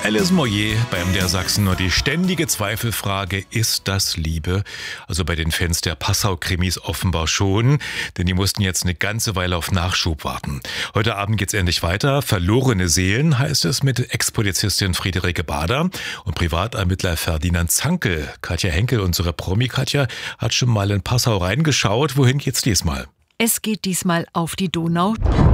Alice Moyer bei MDR Sachsen und die ständige Zweifelfrage, ist das Liebe? Also bei den Fans der Passau-Krimis offenbar schon, denn die mussten jetzt eine ganze Weile auf Nachschub warten. Heute Abend geht's endlich weiter. Verlorene Seelen heißt es mit Ex-Polizistin Friederike Bader und Privatermittler Ferdinand Zankel. Katja Henkel, unsere Promi-Katja, hat schon mal in Passau reingeschaut. Wohin geht's diesmal? Es geht diesmal auf die Donau.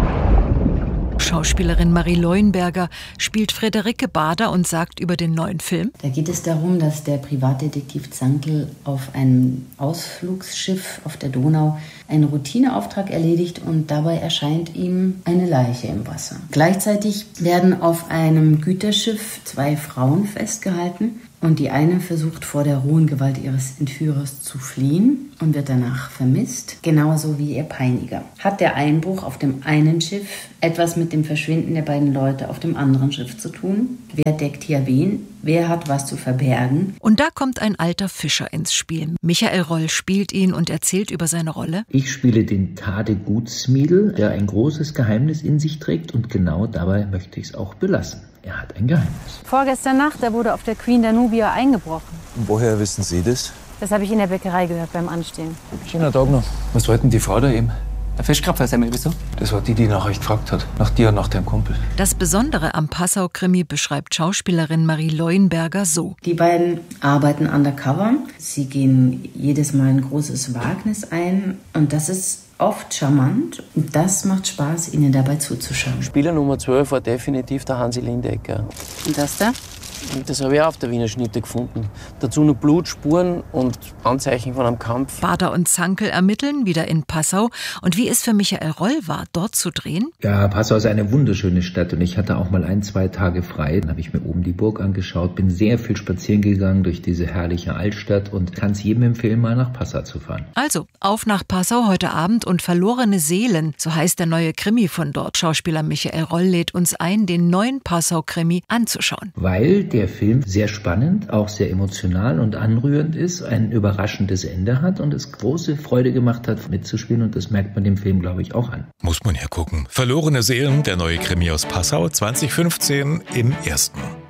Schauspielerin Marie Leuenberger spielt Friederike Bader und sagt über den neuen Film: Da geht es darum, dass der Privatdetektiv Zankel auf einem Ausflugsschiff auf der Donau einen Routineauftrag erledigt und dabei erscheint ihm eine Leiche im Wasser. Gleichzeitig werden auf einem Güterschiff 2 Frauen festgehalten und die eine versucht vor der rohen Gewalt ihres Entführers zu fliehen und wird danach vermisst, genauso wie ihr Peiniger. Hat der Einbruch auf dem einen Schiff etwas mit dem Verschwinden der beiden Leute auf dem anderen Schiff zu tun? Wer deckt hier wen? Wer hat was zu verbergen? Und da kommt ein alter Fischer ins Spiel. Michael Roll spielt ihn und erzählt über seine Rolle. Ich spiele den Tade Gutsmiedel, der ein großes Geheimnis in sich trägt, und genau dabei möchte ich es auch belassen. Er hat ein Geheimnis. Vorgestern Nacht, da wurde auf der Queen Danubia eingebrochen. Und woher wissen Sie das? Das habe ich in der Bäckerei gehört beim Anstehen. Schöner Tag noch. Was wollten die Frau da eben? Ein Fischkrapfersemmel, wieso? Das war die nachher gefragt hat. Nach dir und nach deinem Kumpel. Das Besondere am Passau-Krimi beschreibt Schauspielerin Marie Leuenberger so: Die beiden arbeiten undercover. Sie gehen jedes Mal ein großes Wagnis ein. Und das ist oft charmant. Und das macht Spaß, ihnen dabei zuzuschauen. Spieler Nummer 12 war definitiv der Hansi Lindecker. Und das da? Das habe ich auch auf der Wiener Schnitte gefunden. Dazu nur Blutspuren und Anzeichen von einem Kampf. Bader und Zankel ermitteln wieder in Passau. Und wie es für Michael Roll war, dort zu drehen? Ja, Passau ist eine wunderschöne Stadt und ich hatte auch mal 1-2 Tage frei. Dann habe ich mir oben die Burg angeschaut, bin sehr viel spazieren gegangen durch diese herrliche Altstadt und kann es jedem empfehlen, mal nach Passau zu fahren. Also, auf nach Passau heute Abend und Verlorene Seelen, so heißt der neue Krimi von dort. Schauspieler Michael Roll lädt uns ein, den neuen Passau-Krimi anzuschauen. Weil der Film sehr spannend, auch sehr emotional und anrührend ist, ein überraschendes Ende hat und es große Freude gemacht hat, mitzuspielen, und das merkt man dem Film, glaube ich, auch an. Muss man ja gucken. Verlorene Seelen, der neue Krimi aus Passau, 2015 im 1.